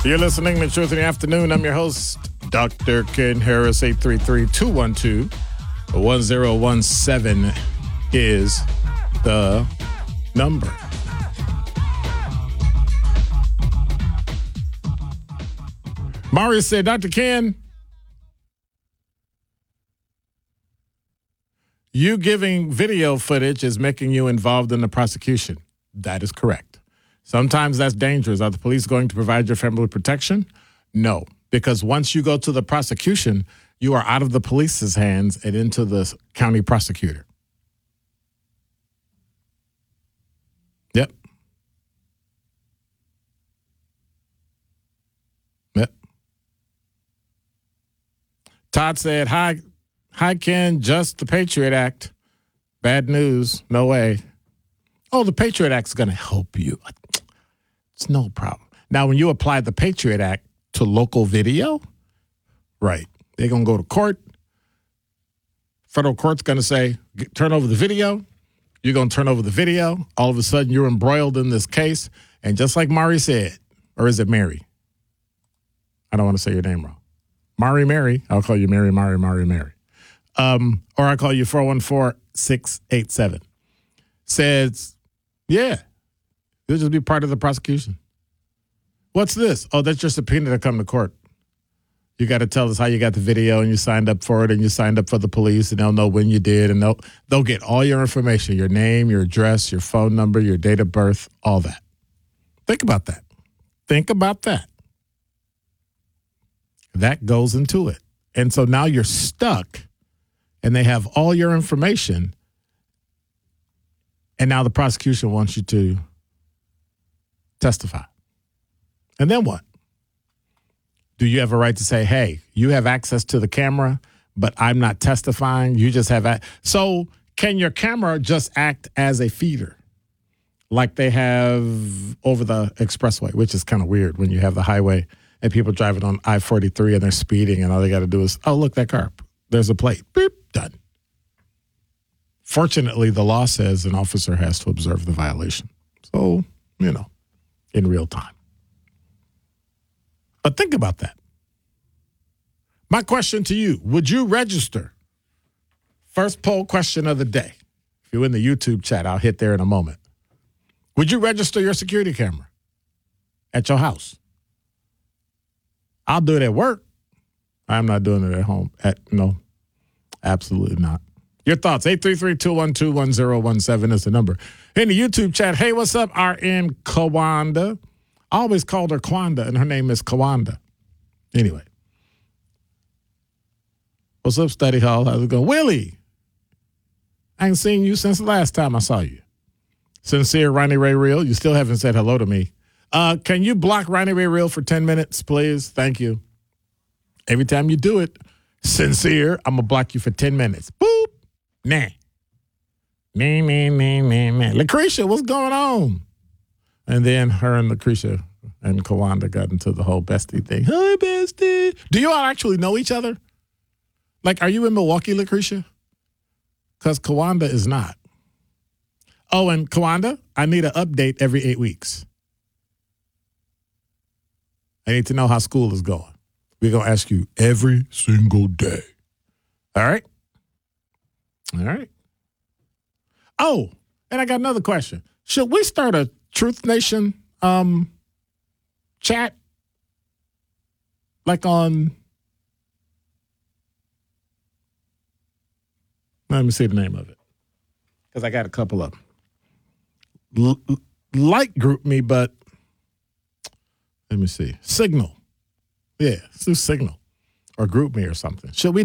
You're listening to Truth in the Afternoon. I'm your host, Dr. Ken Harris. 833-212-1017 is the number. Mario said, Dr. Ken, you giving video footage is making you involved in the prosecution. That is correct. Sometimes that's dangerous. Are the police going to provide your family protection? No, because once you go to the prosecution, you are out of the police's hands and into the county prosecutor. Yep. Todd said, hi, Ken, just the Patriot Act. Bad news. No way. Oh, the Patriot Act's going to help you. It's no problem. Now, when you apply the Patriot Act to local video, right, they're going to go to court. Federal court's going to say, turn over the video. You're going to turn over the video. All of a sudden, you're embroiled in this case. And just like Mari said, or is it Mary? I don't want to say your name wrong. Mary. I'll call you Mary. Or I call you 414-687. Says, yeah, you'll just be part of the prosecution. What's this? Oh, that's your subpoena to come to court. You got to tell us how you got the video and you signed up for it and you signed up for the police and they'll know when you did and they'll get all your information, your name, your address, your phone number, your date of birth, all that. Think about that. That goes into it. And so now you're stuck and they have all your information. And now the prosecution wants you to testify. And then what? Do you have a right to say, hey, you have access to the camera, but I'm not testifying? You just have So can your camera just act as a feeder like they have over the expressway, which is kind of weird when you have the highway and people driving on I-43 and they're speeding and all they got to do is, oh, look, that car. There's a plate. Beep, done. Fortunately, the law says an officer has to observe the violation. So, in real time. But think about that. My question to you, would you register? First poll question of the day. If you're in the YouTube chat, I'll hit there in a moment. Would you register your security camera at your house? I'll do it at work. I'm not doing it at home. No, absolutely not. Your thoughts, 833-212-1017 is the number. In the YouTube chat, hey, what's up, RN Kawanda? I always called her Kwanda, and her name is Kawanda. Anyway. What's up, Study Hall? How's it going? Willie, I ain't seen you since the last time I saw you. Sincere Ronnie Ray Real, you still haven't said hello to me. Can you block Ronnie Ray Real for 10 minutes, please? Thank you. Every time you do it, Sincere, I'm going to block you for 10 minutes. Boop. Nah. Lucretia, what's going on? And then her and Lucretia and Kawanda got into the whole bestie thing. Hi, bestie. Do you all actually know each other? Like, are you in Milwaukee, Lucretia? Because Kawanda is not. Oh, and Kawanda, I need an update every 8 weeks. I need to know how school is going. We're going to ask you every single day. All right? All right. Oh, and I got another question. Should we start a Truth Nation chat? Like on, let me see the name of it. Because I got a couple of them. Like Group Me, but let me see. Signal. Yeah, let's do Signal or Group Me or something. Should we